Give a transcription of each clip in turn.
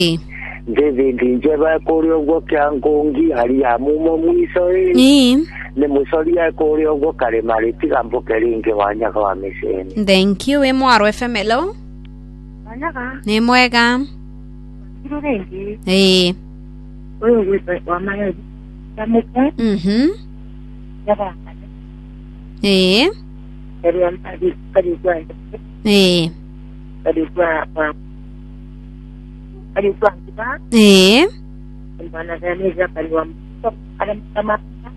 David njeba kuri ogwo kyangongi ali ya mumo mwisori ne musori ya kuri ogwo kare mari tigambo keringe wanyaka wa Miseni. Thank you. We Mwaro FM. Hello. Wanyaka. Ni mwega. Kirurengi. Wewe wa mayo. Tameka. Yaba. Eriam kadi kwa. Kadi kwa. Kadi kwa kita. Mbana zaneza kadi wa ada kama.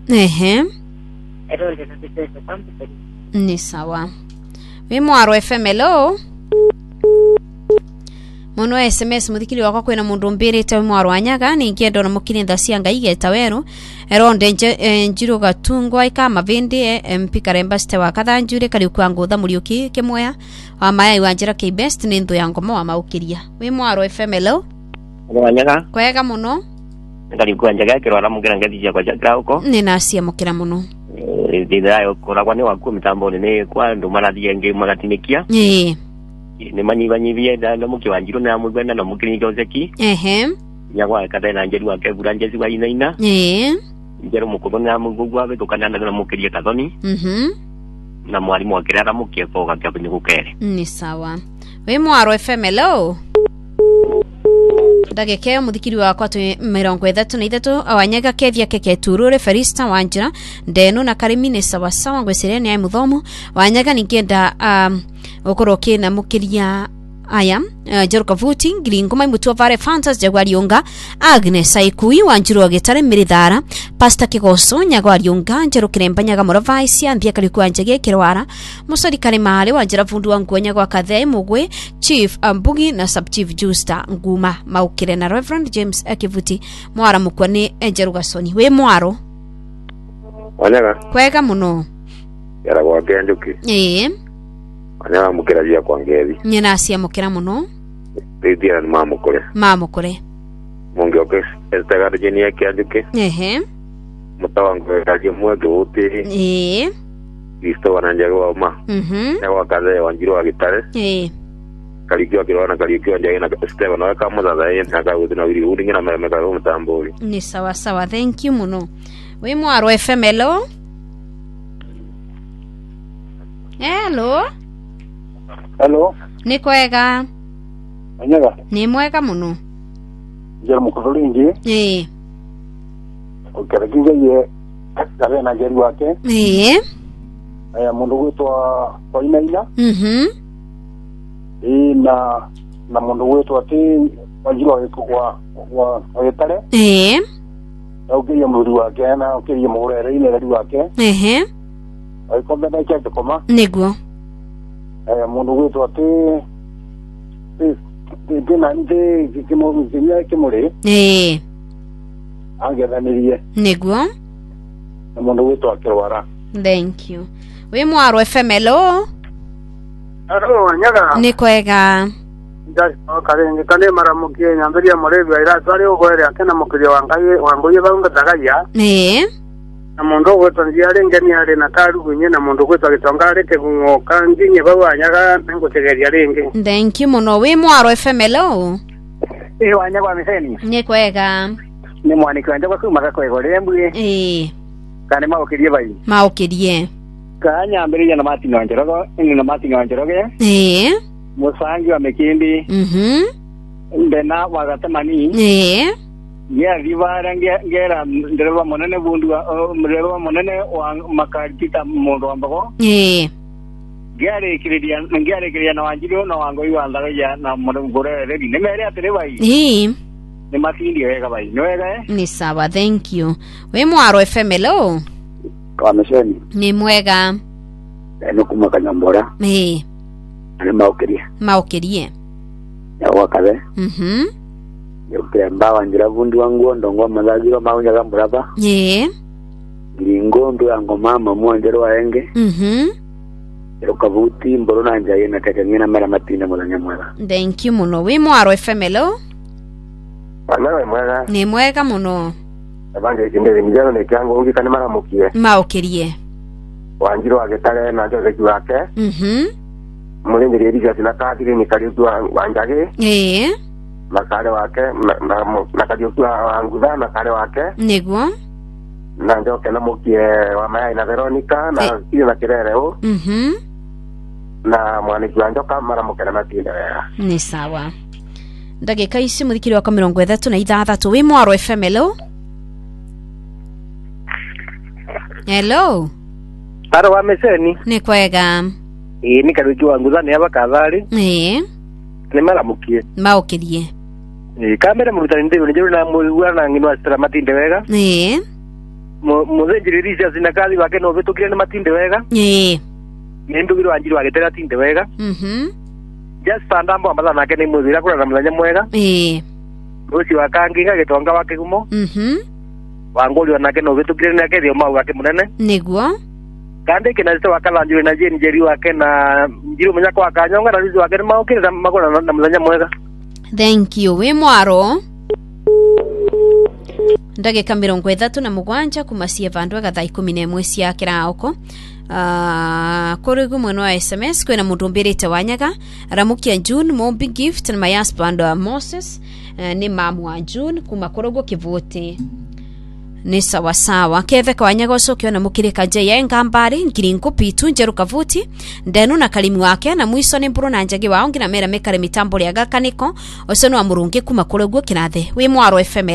Erode na bitesa kwambi. Ni sawa. We Mwaro FM. Hello. Mono SMS muthikiri wakwa kwina mundu mbirite Mwaro Wanyaga ni ngendo na mukini ndacia ngai getawero eronde njiro gatungwa ikama vindi MP Karemba ste wa kathanjure kali kwangutha muriuki kimwea wa maya iwanjira ki best ni ndu ya ngoma wa maukiria. We Mwaro FM. Hello. Wanyaga Kwega muno kali kwanjaga kirwara mugira ngathija kwa jakra uko ni nacia mukira muno ndirayo koragwa ni waku mitambo ni kwa ndu marathie ngi magatinikia ni manyibanyibie na mukiwanjiro na mugwenda na mukiringa uzeki nyagwa kadena njeru wake buranje wa inaina njeru mukudo na mugugwa betokana na mukiria kadoni na mwalimu wakirara mukieko gakabini gukere ni sawa. We Mwaro FM. Hello. Ndageke muthikiri wakwa tu 33 Awanyaga kethia keke turure Ferista Wanjira ndeno na Karimi ni sawa sawa ngwesirene ai muthomo Wanyaga nikenda okoroke na mukiria aya Jeruka voting gringo mai mutu vare fantas Jagwarionga Agnes Aikui Wanjiro Getare Mirithara Pastor Kigoso Nyagwarionga Jeruka Mbanyaga Moravisi anthia kali kwanjege kirwara musori kale male Wanjira vundu wangu Nyagwa Kathe Mugwe Chief Ambugi na Sub Chief Justa Nguma maukire na Reverend James Akivuti Mwara mukwane Jeruka Soni. We Mwaro Wanyaga kwega muno yara kwa kenduki Wanyaga mukirajia kwa ngethi nyina acia mukira muno Ridia ni mamukure Mungioke estagara jeni ya kiaduke mutawangu kaje mwege wote Kristo wananjaga wa uma na wakaze Wanjiro wa Gitare kalikiwa kirwana kalikiwa njaye na Steve na kama muthatha yeye ntaka guthina wiri uri ngina memeka ro mutamburi ni sawa sawa. Thank you muno. We Mwaro FM. Hello. Hello. Ni kwega. Wanyaga. Ni mwega muno. Jero mukuringi. Ukaragiza ye kare na jeru wake. Mundu wetwa kwa inaina. Na mundu wetwa ati Wanjiro wa Getare. Ukiria muri wake na ukiria murere ile gari wake. Aikombe na chete koma. Niguo. Mundu wetu ati tena nje kimuri agethaniriye niguo na mundu wetu akirwara. Thank you. We Mwaro FM. Hello. Wanyaga ni kwega karenge kane maramukie nyamberia murebi ira twari ugwere akena mukiria wangaye wangoye baunga tagaya na mundu gwetwa ndiarenge ni ari na karu gunye na mundu gwetwa gitonga reke gungoka nginye Wanyaga ngutegeria ringi. Thank you muno. We Mwaro FM. Hello. Wanyaga wa Miseni ni kwega ni mwani kwenda kwa kuma kwego rembwe kane maukirie kanya mbere na Martin Wanjoroge ni na Martin Wanjoroge musangi wa Mekindi ndena wagatamani ya rivara ngera ndereva monene bundu mdereva monene wa makarita mundu ambago ngere kiria na Wanjiro na Wangoi wandaga na murugore ready ne mere atereva ni matindi wega bai nwega ni sawa. Thank you. We Mwaro FM. Hello. Kwa Miseni ni mwega kuma Kanyambora ni maukirie ya wakabe Yokemba Wanjira vundu wangu ndongo mazajiro Wanyaga muraba Ngingo ya ngoma Wanjiro waenge Yokavuti mborona njaye na tekengina mera matina mulanya mwega. Thank you muno. We Mwaro FM. Hello. Wanyaga mwega ni mwega muno abanje kindere mijano ne kyango ungi kane maramukie maukirie Wanjiro wa Getare na Joseph wake mulindiri edija sina kadiri ni karibu Wanjage na kare wake na Kariuki wa Ngutha na kare wake niguo na njoke na mukie wa Mayai na Veronica na Kiri na Kirereo na mwaniki wa Njoka maramuke na Matinde wega ni sawa ndagika ici muthikiri wa 36 wi Mwaro FM. Hello Aro wa meseni ni kwega ni Kariuki wa Ngutha ni abakathari ni maramukie maukirie kamera murutani ndivyo nijuru na muwa na ngino astra Matinde wega muzenjiriri cia sinakazi wake no betukire ni Matinde wega nindugiro anjiri wake tera Tinde wega just pandambo ambaza nake ni muthira kura na muthenya mwega uci wakanginga gitonga wake gumo wangoli nake no betukire nake thio mau wake munene niguo kandi kinazito wakalanjuri na jeni jeri wake na njiru munya kwa kanyonga na ruzi wake maukire na magona na muthenya mwega. Thank you we Mwaro. Ndagika 37 kumacia vandu agatha 11 cia kiraoko. Korigu mweno wa SMS kwena mundu mbirite wanyaga ramukia June Mombi Gift na mayas bando Moses ni mamu wa June kuma korogo kivuti ni sawa sawa keve kwa wanyaga sokyo na mukirika je ngambari ngiringo pitu njeru kavuti ndenu na kalimu wake na mwiso ni mburu na njagi wao ngina mera mekare mitambo ya gakaniko osono wa murungi kuma korogo kinathe we Mwaro FM.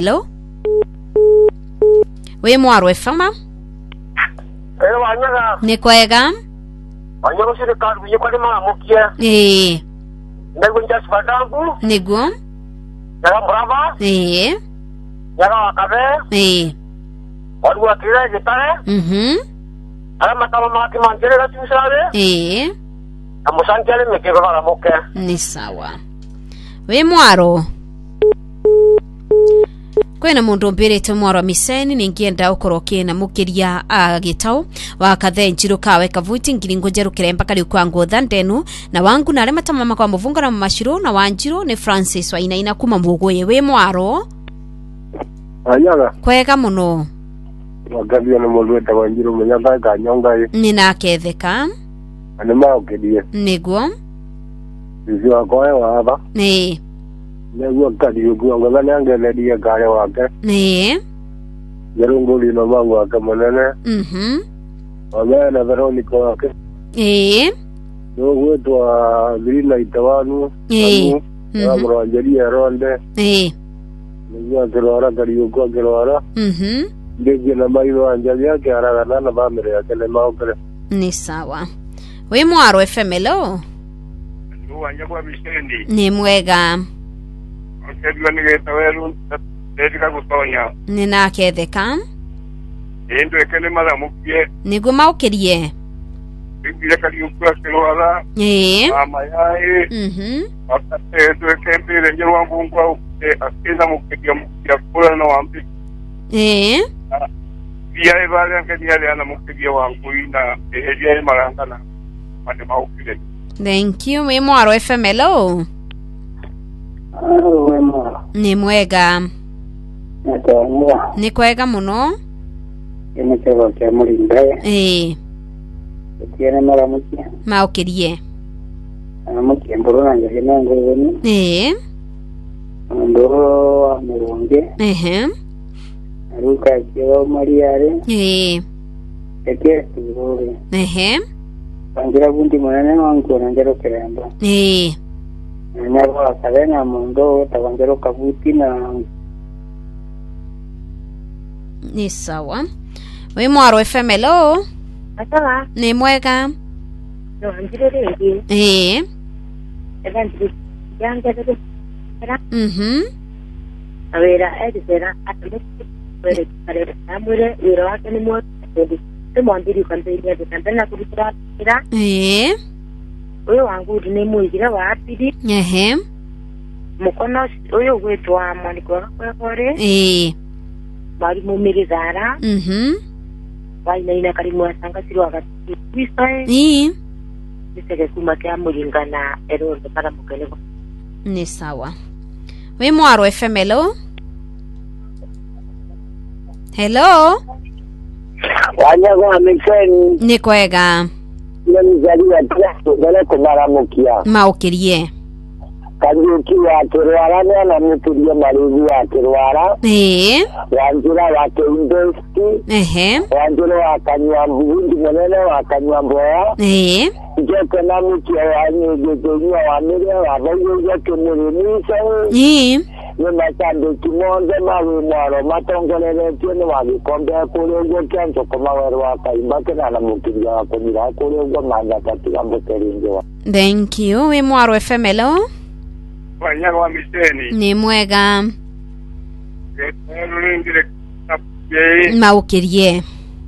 We Mwaro FM wanyaga ni kwega wanyaga sire karu yekwa ni maramukie ndego njasi badangu niguo yaga brava yaga wakabe wadu wakira gitare ala matama maki manjere gatusare amusankele mekego baramuke ni sawa we Mwaro kwena mundu mbirite Mwaro miseni ningienda ukoroke na mukiria agitau wakathe njiro kawe kavuti ngiringo njeru kiremba kali kwa Ngutha ndenu na wangu na rema tamama kwa muvunga na mashiro na wanjiro ni Francis wa ina kuma mugoye we Mwaro anyaga kwega muno wagabia na mulweta wanjiro munyanga kanyonga nina ketheka ane maukidie niguo ndio kwa waba Negu Kariuki wa Ngutha nangeledia kare wake Jerunguli no mangu wake munene Mayai na Veronica wake Nogwetwa Grina Itawanu Amro Angelia Ronde Negu Akilwara Kariuki Akilwara Ndege na Mailo Anjali yake Aragana na family yake ni maukere ni sawa we Mwaro FM. Wanyagwa mishendi ni mwega Kedwa nigeta weru ndeka gutonya nina ketheka endo ekene maramukie nigo maukirie Biblia Kariuki Akilwara Mayai akate ndo ekembere njero wangu ngwa akenda mukidia mukia kula na wambi pia evale ngeni ale ana mukidia wangu ina eje marangana mane maukire. Thank you we Mwaro FM. Ni mwega ni kwega muno ni chego cha mulimbe tiene maramukia maukirie mukia mburu na njage nango ni ndo amurunge aruka kiwa mariare eke tugore pangira bundi munene wangu na njero kiremba Nyarwa kadena mundo tabangero kabuti na ni sawa we Mwaro FM. Sawa ni mwega no njirerege evangelist yanga de awera edera atmosfera wele amure wira wake ni mwa mwandiri kwanza de kandana kubitra uyo wangu ni muigira wa apidi mukono uyo gwetwa moniko kwa kore bari mumirizara baina ina karimu asanga siro wakati wisae nisege kuma kya mulingana erondo para mukelewa ni sawa we Mwaro FM. Hello Wanyagwa miseni ni kwega Nizaliwa tatu dala kumaramukia maukirie Kanjuki wa Kirwara na Muturia Marigu wa Kirwara. Wanjira wa Keindesti. Wanjira wa Kanyambu Munene wa Kanyamboya. Jeke na Mutia wa Nyegezenya wa Mire wa Vayoja Kemurimiso. Nimasande Kimonde Mawi Mwaro Matongolele Tiene wa Vikombe Kurego Kenzo Kumaweru wa Kaibake na Muturia wa Kumira Kurego Manda katika Mbukerinjo. Thank you. We Mwaro FM, hello? Wanyaga wa Miseni. Ni mwega. Maukirie.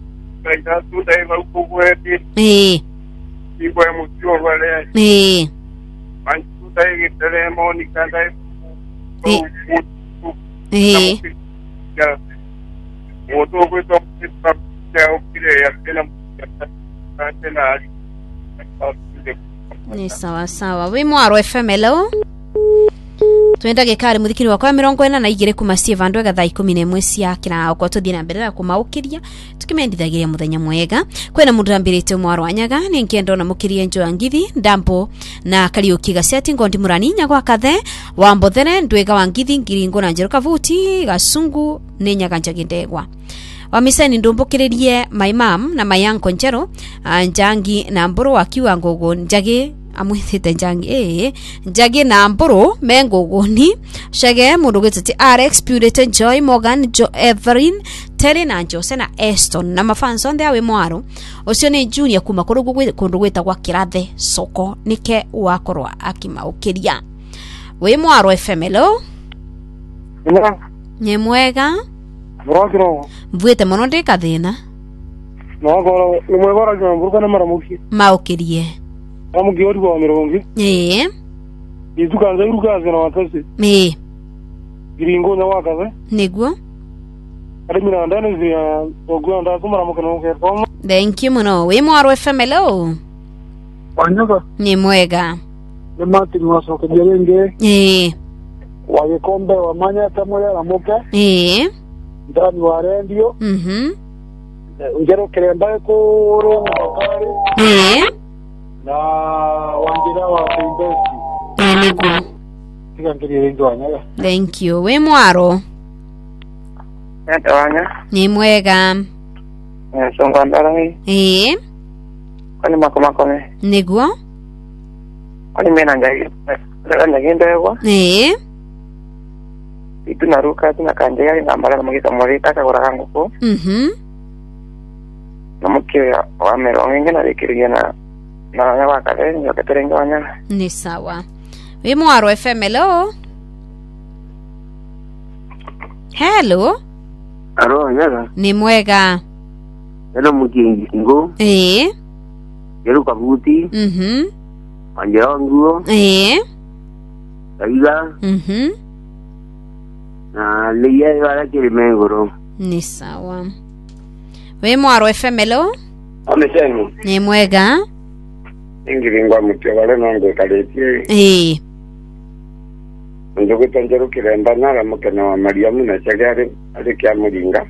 Ni sawa sawa. We Mwaro FM, hello? Twenda gekari muthikiri wa kwa 42 kuma Steve Andwega thaa 11 cia kina kwa tuthie na mbere na kumaukiria tukimendithagiria muthenya mwega kwena mundu ambirite Mwaro Wanyaga ni ngendo na mukirie Njoa Ngithi Ndambo na Kariuki Gaceti Ngondi Murani Nyagwa Kathe wa Mbothere Ndwega wa Ngithi Ngiringo na Njeruka Vuti Gasungu ni Nyaga Njagindegwa wa Miseni ndumbukiririe my mom na my uncle Njero Njangi na Mburu akiwa Ngogo Njagi amwithite Njangi Njagi na Mburu mengogoni Shage murugitete RX Purity Joy Morgan Jo Everin Terry na Jose na Eston na mafans onde awe Mwaro ucio ni junior kuma kundu gwita gwa Kirathe Soko nike wakorwa akimaukiria we Mwaro FM, hello? Ni mwega. Mwaro mvwete mono ndikathina no ni mwegora jwa mburuka na maramuki maukirie amugi ori wa mirongi izukanza irukaze na watasi Giringo na wakaze niguo ari mina ndani zia ogwa nda kumaramuka no kerfoma. Thank you muno. We Mwaro FM, hello? Wanyaga ni mwega. Ni Martin wasoka jerenge wa Gikombe wa Manya tamwe na muke ndani wa radio Njero Kiremba ko Bakari na Wanjira wa Keindesti niguo tikangiri ndo Wanyaga. Thank you. We Mwaro Wanya ni mwega. Songa ndara kwani makomakome niguo kwani mena ngai ndagindegwa itu naruka tunakanjega ngambara mugita murita kagora nguko namuke wa meronge na dikirigia na wakare nyoketerenga Wanya. Ni sawa. We Mwaro FM, hello? Hello? Aro Nyaga ni mwega. hello mukingi ngo Njeruka Vuti Wanjira Nguo Kaiga na liya wala Kilimengoro. Ni sawa. We Mwaro FM, hello? Amesema ni mwega. Ingiringwa mutewale nango kaletie Njogo Tanjero Kiremba na mukena wa Mariamu na Chagare alikia mulinga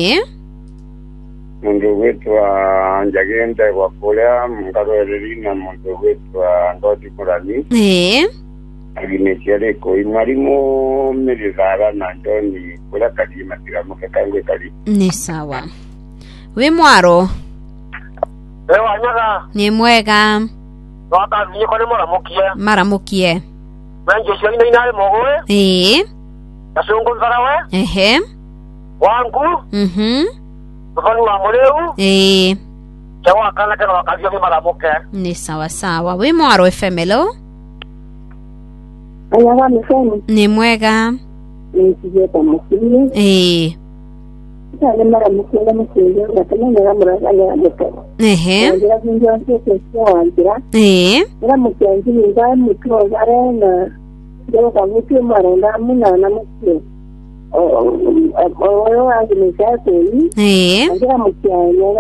mundu wetu wa Njagende wa Kolea mungaro elina mundu wetu wa Ndoti Murani aginesiare ko imarimo melizara na ndoni kula kadima tiramuka kangwe kali. Ni sawa. We Mwaro Wanyaga ni mwega. Waka niko ni maramukie Manje shoni ina mogoe Kasongo zarawe wangu Mfano wa Moleu Chawa kana kana wakavyo ni maramuke. Ni sawa sawa. We Mwaro FM, hello? Wanyaga Miseni ni mwega. Ni kijeta mukiri Sale maramuke na mukiri na kama muraza ya mukiri Wanjira kunjwa kesi wanjira Mura mukianji ninga mukiro zare na Njeruka Vuti marenda muna na mukiri Oyo wangi nishateli Wanjira mukianji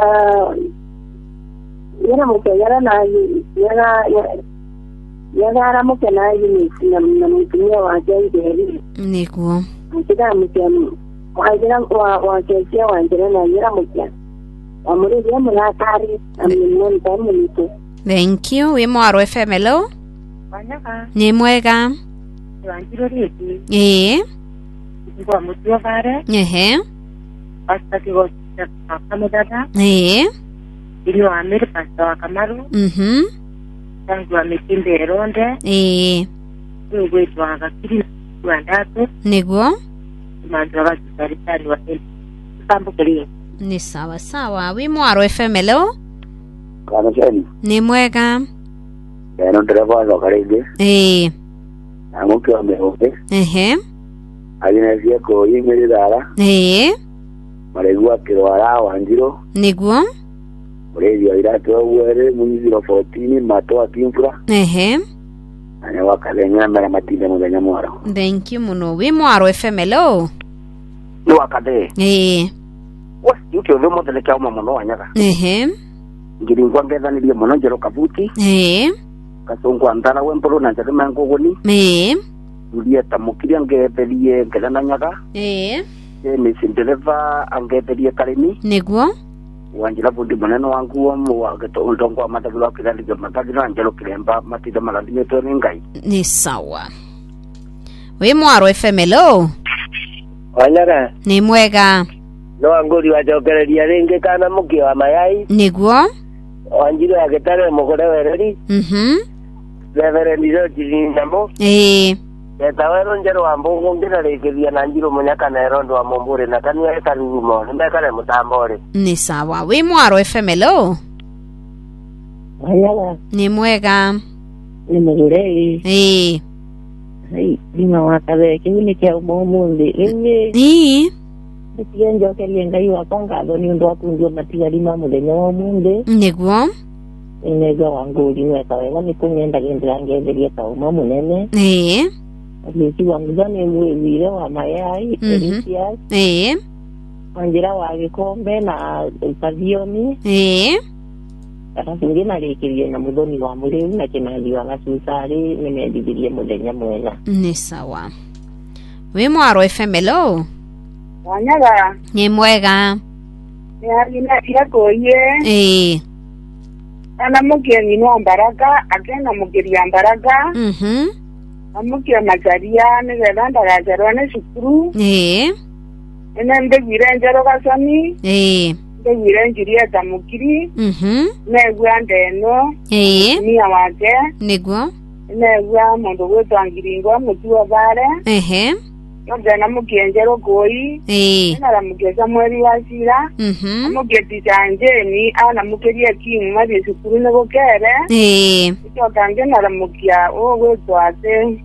Yana mukianji na Yagara muke na yini na mutumia wa jengeri nikuo Wanjira mukianji Wanjira wa kesi wanjira na yira mukianji Amuri ya munatari amini tamu nito. Thank you. We Mwaro FM, hello? Wanyaga ni mwega. Wanjiro rĩngĩ. Ngwa mũtio bare. Pasta kigo kama dada. Ilio amiri pasta wa Kamaru. Tangu amekimbe ronde. Wetu wakakiri wandatu. Niguo. Mandrawa kisaritani wa Sambu kiri. Ni sawa sawa. Wimwaro FM leo? Kana chani. Ni mwega. Eno dereva wa karege. Amuke wa mehoke. Alina siako yimiri dara. Maregua kirwara Wanjiro. Niguo. Muredio iratu awere muniziro 14 matoa timfura. Anya wakalenya mara matinda muthenya mwaro. Thank you muno. Wimwaro FM leo? Ni wakade. Wasi uke ndo modele kya muno wanyaga. Ngiri ngwangethaniriye muno Njero Kabuti. Kasongwa ndara wembolo na njake mangogoni. Ulia tamukiria ngetherie ngelana nyaga. Ni sindeleva angetherie Karimi. Niguo. Wanjira bundi munene wangu wa ndongo wa matagiro akirandije matagiro Njero Kiremba matida malandime to ngai. Ni sawa. Wimwaro FM leo? Wanyaga. Ni mwega. No anguri wajokereria ringi kana muki wa mayai. Niguo. Wanjiro agitare mugore wereri. Reverend Jiri Namo. Etawero Njero wa Mbungu ndira rekeria na Njiro munyaka na erondo wa Mumbure na kanwa ekarumo ndekare mutambore. Ni sawa. Wimwaro FM leo? Wanyaga. Ni mwega. Ni mugurei. Lima wakabe kini kia umundi. Ndio kelia ngai wa kongado ni ndo akundio matiga lima muthenya wa munde. Niguo. Inega wangu liwe kawe ni kunyenda gendera ngenderia ka uma munene. Alisi wangu jane mwire wa mayai Elisia. Wanjira wa Gikombe na Pavioni. Kana ngina lekirie na muthoni wa muriu na kinali wa Gasusari nimendidirie muthenya mwega. Ni sawa. Wimwaro FM leo? Wanyaga. Ni mwega. Ni harina yako ye. Ana mugeni no Mbaraga agena mugeri ya Mbaraga. Amukia Macharia ne gelanda rajarwa ne shukuru. Ene ndegire Njero Gasani. Ndegire njiria tamukiri. Ne gwande no. Ni awake. Niguo. Ne gwa mondo gwetangiringwa mutiwa bare. Nogena mukie Njero Koi. Nara mukie Samueli Wasira. Mukie Tijanje ana mukeria King Mari shukuru ne gokere. Ito kange nara mukia ogo twate.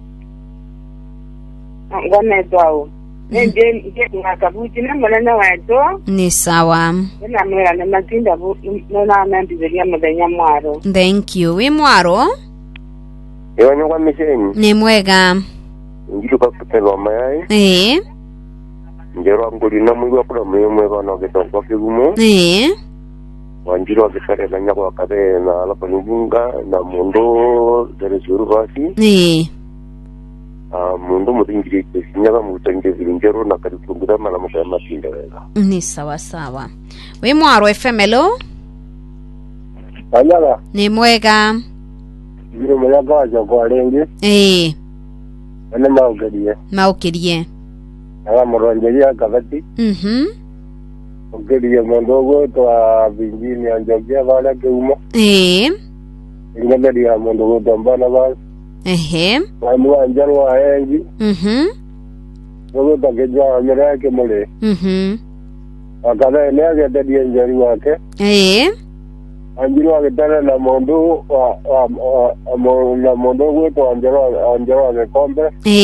Ngone twao. Nje ngakabuti ne mulana wato. Ni sawa. Na mera na matinda bu na nambizeria muthenya mwaro. Thank you. Wimwaro? Ewanyo kwa miseni. Ni mwega. Njiro kaputelo mayai. Njero anguli na mwigwa kula mwega na getongo kigumo. Wanjiro akisare na nyako wakabe na alapo nubunga na mundo dere juru basi. Mundo mutingiri nyaka mutangiri Njero na karifunguda mala mukaya matinda wega. Ni sawa sawa. Wimwaro FM leo? Wanyaga. Ni mwega. Njiro mwega wajo kwa rengi. Ane maugerie. Maugerie. Awa muronjeria kabati. Ugerie mondogo twa bingini anjogia bala keuma. Ingemeria mondogo tambana bas. Amu anjaro wa engi. Ogo takeja amera ke mole. Akana ene agedia njari wake. Anjiro agetana na mondo na mondo wetu anjiro agekombe.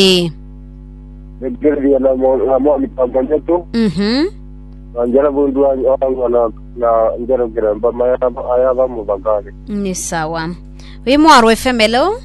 Ngeria na mo mipango tu. Anjiro bundu na njiro Kiremba aya ba mubagari. Ni sawa. Wimwaro FM leo?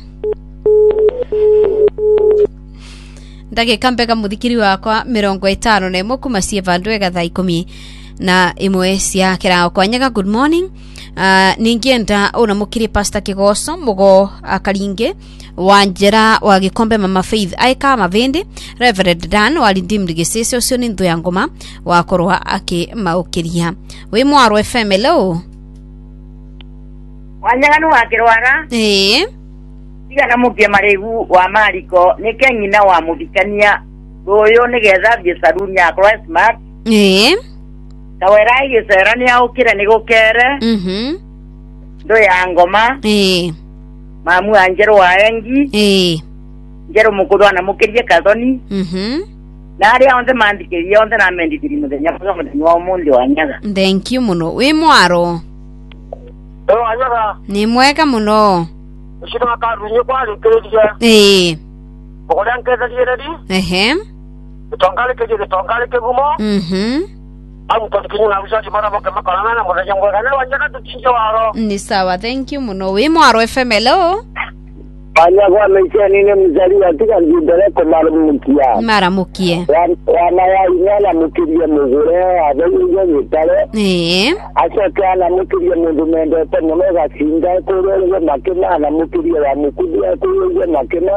Ndagika mbega muthikiri wakwa 50 na kuma cie vandwega thaa 10 na imwe cia kirao kwa nyaga. Good morning. Ningienda ona mukiri Pastor Kigoso mugo akaringe Wanjira wa Gikombe Mama Faith aika mavende Reverend Dan walindim Gisese ucio ni nthu ya ngoma wakorwa akimaukiria. Wi Mwaro FM leo? Wanyaga no wakirwara? tiga na mukie maregu wa mariko nike ngina wa mudikania goyo nigetha bie saluni ya Christmas tawera igicera ni aukire ni gukere ndo ya ngoma mamu anjero wa engi njero mukuru na mukirie kathoni na ari onde mandikirie onde na menditiri muthenya wa umundi wa nyaga. Thank you muno. Wi mwaro anyaga ni mweka muno shira ka runyo kwa rikeje okola nkeza diredi tongale ke gumo abu patikinyo na usaji mara boke makala na mwana jango kana wanjaka tutinjo waro. Ni sawa. Thank you muno. Wi mwaro FM. Hello Anyaga mechani ni mzali atika ndibele ko maramukie wana ya inala mukiria mugure abenye nyitale acha kana mukiria mundu mende to munoga singa ko rele makena na mukiria wa mukudia ko rele makena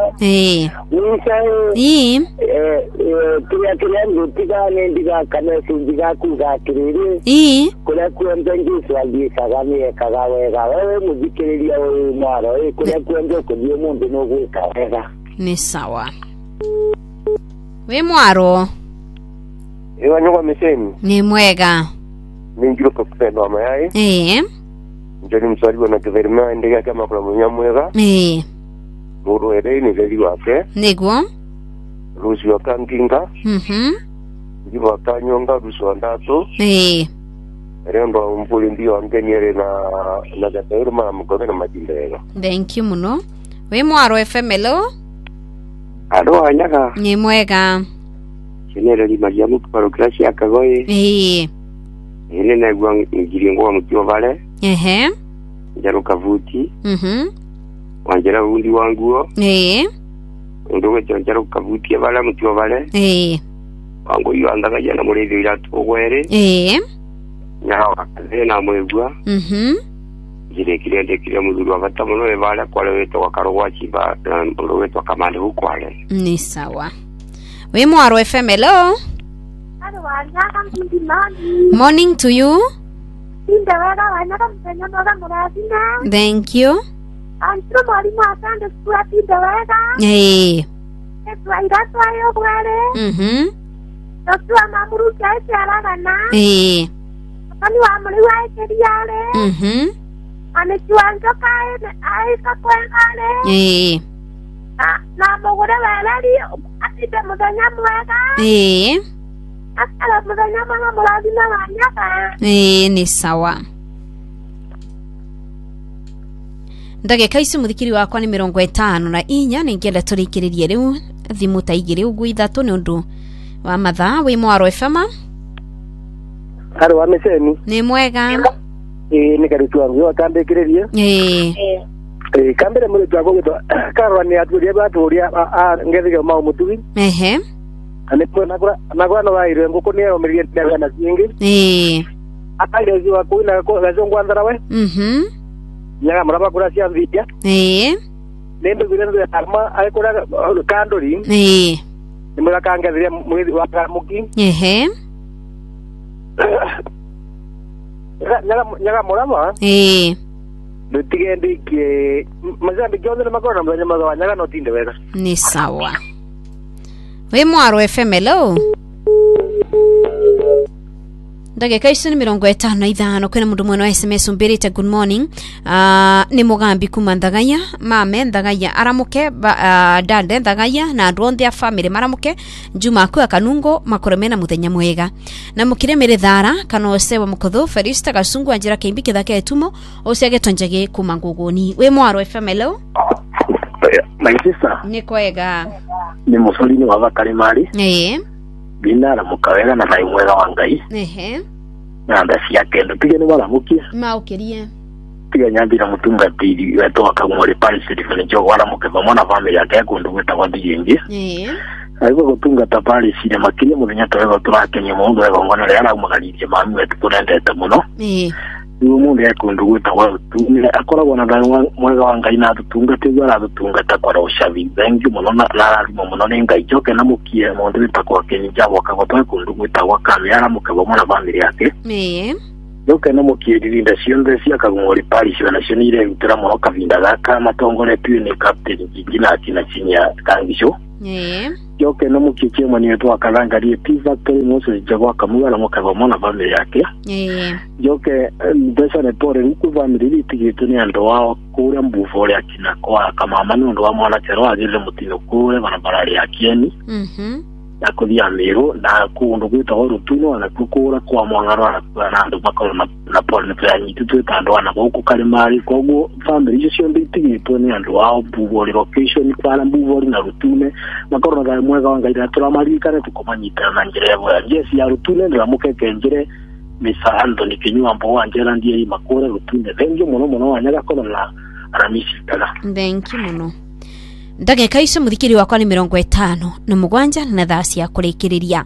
ni kile ndiga ndiga kana singa kuga kiriri kula kuendengi swali sagami kagawe gawe muzikiria o maro kula kuendengi ko mundu no gwika wega. Ni sawa. We mwaro ewa nyonga meseni ni mwega ninjiro kwa kupendo mayai njoni mswaliwa na kiverima ndega kama kula mnyamwega muru ere ni veli wake niguo rusi wakanginga njiro wakanyonga rusi wandato erendo mpuli ndio angeniere na gateruma mukome na majindega. Thank you muno. We mwaro FM. Hello alo anyaga ni mwega chenero li majamu kwa klasi akagoye ile na gwa ngiringo wa mtio vale njaro kavuti wanjera undi wanguo ndowe njaro kavuti bala mtio vale wangu yu andaga jana mulevi ila togwere nyawa na mwegwa jire kile muzuri wa batamuno ebala kwa leweto wakarogwa chiba leweto kamande huko ale. Ni sawa. We mwaro FM. Hello morning to you. Thank you. Amechuanza kae aika kwengale na mogore walali atite mudanya mwega akala mudanya mwana muladi na wanyaka ni sawa. Ndagika ici muthikiri wakwa ni 50 na inya ningienda turikiririe riu thimu ta igiri ugu ithatu ni undu wa mathaa. We mwaro FM. Haro wa meseni ni mwega ni karitu wangu wakambekereria kambere muri twago gito karwani aturia baturia ngethige mau mutugi ane nagwa no waire nguko ni omerie ndaga na zingi akaje wa kuina ko gazongwa ndarawe nyaga muraba kura cia mvidia nendo gire arma aikora kandori ni mura kangetheria muri wa muki nyaga muraba nutigendike mazambi gyondo makona mbanya mazo nyaga no tinde wega. Ni sawa. We mwaro FM. Hello ndagika ici ni 55 kwena mundu mwena wa SMS umbirite good morning ni mugambi kuma Ndagaya mame Ndagaya aramuke dande Ndagaya na andu onthe a family maramuke njuma ku akanungo makoromena muthenya mwega na mukire mere thara kana osewa mukotho Ferista Kasungu anjira keimbi kithake etumo osiage tonjage kuma nguguni. We mwaro FM. Hello my sister ni kwega ni musolini wa Karimari bina na mukawega na ngai mwega wa ngai na ndaci yake ndutige ni baramukia maukirie tiga nyambira mutungati weto akamore parish different jo wala mukeva mwana family yake kundu gwita kwa dijingi aigo gutungata parish ile makiria muthenya twega turakenye mundu wega ngona ria aramagalirie mami wetu kunendete muno uyu mundu yakundu gwita kwa tumire akoragwo na ngai mwega wa ngai na tutungate gwara tutungata kwa roshavi thank you muno na arimo muno ni ngai joke na mukie mundu wita kwa kenja waka gotwe kundu gwita kwa kamera mukeva mwana family yake Yoke no mukiririnda cionde cia kagumori pari cio nacio ni ile mtira muno kavinda gaka matongore piu ni captain Gigina tina chinya kangisho. Yoke no mukikie mwani wetu akalangalie pizza tele moso jagwa kamuga na mukagomona family yake. Yoke ndesa ne pore nku family litigito ni ando wao kure mbuvole akina kwa kama manu ndo wa mwana chero agile mutino kure bana barali yakieni. Akudia mero na kundo kwita orutuno na kukura kwa mwangaro na ndo makolo na pole ne planyi tutu tando na ko kalimari ko family cio nditigito ni ando wao mbuvole location kwa mbuvole na rutune makoro na mwega wangaira turamarika na tukomanyita na njerevo ya jesi ya rutune ndo mukeke njere misa Anthony Kinyua mbo wanjera ndiye makore rutune benjo muno wanyaga kono na aramisi kana. Thank you muno. Ndagika icio muthikiri wakwa ni 50 na mugwanja na thasi ya kurikiriria.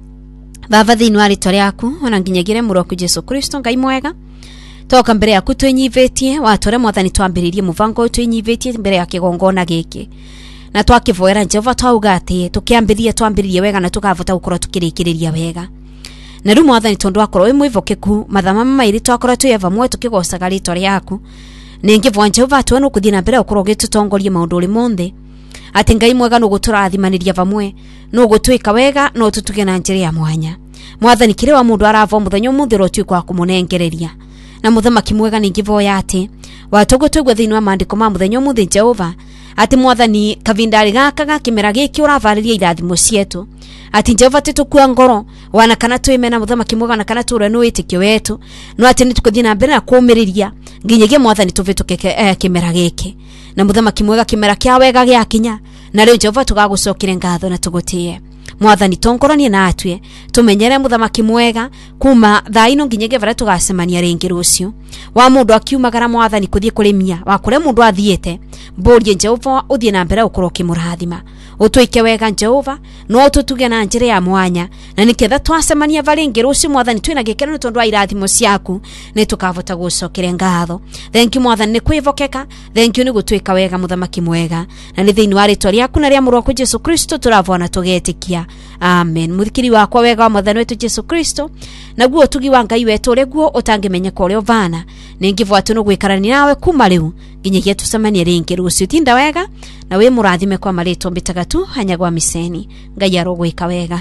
Baba thini wa ritwa riaku ona nginyagire muroku Jesu Kristo ngai mwega. Toka mbere yaku twinyivetie watore mwathani twambiririe muvango twinyivetie mbere ya kigongona giki. Na twakivoera Jehova twauga ati tukiambithie twambiririe wega na tukavota gukorwo tukirikiriria wega. Na riu mwathani tondu akorwo wi mwivokeku mathama mairi twakorwo tuyeva mwe tukigocaga ritwa riaku. Ningi vwa Jehova twenu kuthina mbere ukorwo gitutongorie maundu ri monthe. Ati ngai mwega no guturathimaniria vamwe no gutwika wega no tutuge na njira ya mwanya. Mwathani kire wa mundu aravo muthenyo muthiro twikwa kumunengereria. Na muthamaki mwega ningi voya ati watogotogwa thini wa maandiko ma muthenyo muthe Jehova ati mwathani kavindari gaka kimera giki uravariria irathimo cietu. Ati Jehova titukua ngoro wana kana twimena muthamaki mwega na kana ture no witikio wetu no ati nitukuthina mbere na kumiriria nginyagia mwathani tuvituke kimera giki na muthamaki mwega kimera kia wega giakinya na leo Jehova tugagucokire ngatho na tugutie mwathani tongoranie na atue tumenyere muthamaki mwega kuma thaino nginyagia vara tugacemania ringi rucio wa mundu akiumagara mwathani kuthie kurimia wa kure mundu athiete mburie Jehova uthie na mbere ukorwo kimurathima utwike wega Jehova no tutuge na njira ya mwanya na niketha twacemania varingi rucio mwathani twina gikeno tondu wa irathimo ciaku ni tukavota gucokire ngatho. Thank you mwathani ni kwivokeka, thank you ni gutwika wega muthamaki mwega na ni thini wa ritwa riaku na ria muroku Jesu Kristo turavona tugetikia. Amen. Muthikiri wakwa wega wa mwathani wetu Jesu Kristo naguo tugi wa ngai wetu uri guo utangimenyeka uri ovana ningivwatu no gwikarani nawe kuma riu nginyagia tucemanie ringi rucio tinda wega na we murathime kwa marito mbitagatu hanyagwa miseni ngai arogwika wega.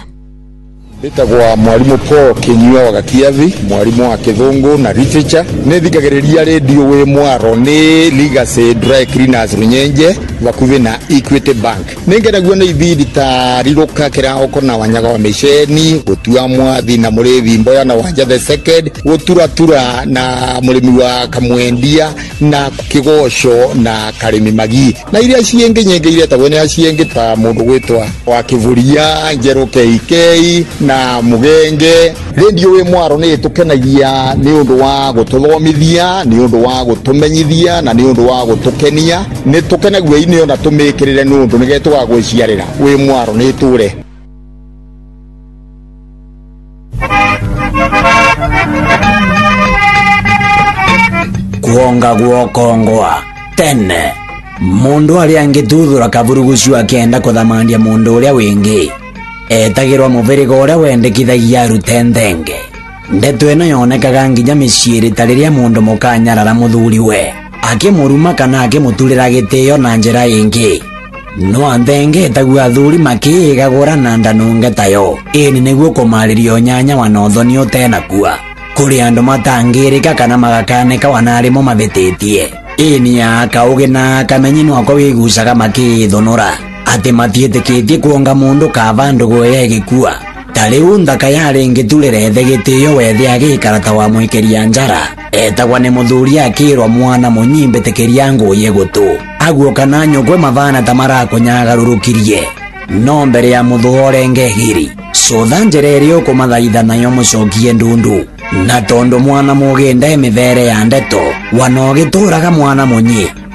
Bitagwa mwalimu Paul Kinyua wa Gakiathi, mwalimu wa Kithungu na literature. Nithikagiriria radio we mwaro ni Legacy Dry Cleaners Runyenje bakuve na Equity Bank. Ningenaguo ni ibidi ta riroka kira okona wanyaga wa misheni gutua mwathi na murevi mboya na wanja the second gutura na murimi wa kamwendia na kigosho na karimi magi na iria cienge nyenge iria tawone acienge ta mundu gwitwa wa Kivuria Njero KK na Mugenge. Radio we mwaro ni tukenagia ni undu wa gututhomithia ni undu wa gutumenyithia na ni undu wa gutukenia ni tukenagua ini ona tumikirire ni undu nigetu wa gwiciarira we mwaro ni ture kuonga guokongwa tene mundu ari angituthura kavurugucu akenda kuthamandia mundu uria wingi etagirwa muvirigo uria wendekithagia arute nthenge. Ndeto ino yonekaga nginya miciiri ta riria mundu mukanyarara muthuri we akimuruma kana akimuturira gitio na njira ingi no anthenge etagua athuri makigagura na ndanunge tayo ini niguo kumaririo nyanya wanothoni utenakua kuri andu matangirika kana magakaneka wanarimo mavititie ini ya kauge na kamenyi nwako wigucaga makithonora ati matietikitie kuonga mundu kavandu goye gikua tariu nthaka yari ngiturire ethe gitio wethe agikarata wa mwikeria njara etagwa ni muthuri akirwa mwana munyimbe tekeria nguye gutu aguo kana nyogwe mavana tamara kunyagarurukirie no mbere ya muthuore ngehiri cotha njira iria ukumathaitha nayo mucokie ndundu na tondu mwana muginde mithere ya ndeto wanogituraga mwana munyi